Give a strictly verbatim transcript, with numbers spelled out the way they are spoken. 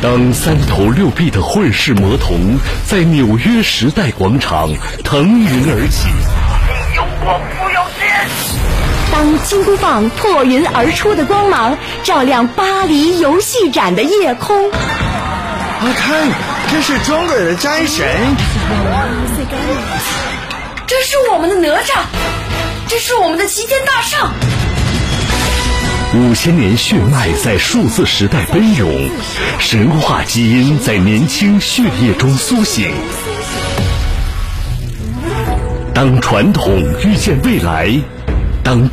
当三头六臂的混世魔童在纽约时代广场腾云而起， 有我不有天。 当金箍棒破云而出的光芒照亮巴黎游戏展的夜空， 啊，看，这是中国人的战神， 这是我们的哪吒，这是我们的齐天大圣。 五千年血脉在数字时代奔涌，神话基因在年轻血液中苏醒。当传统遇见未来，当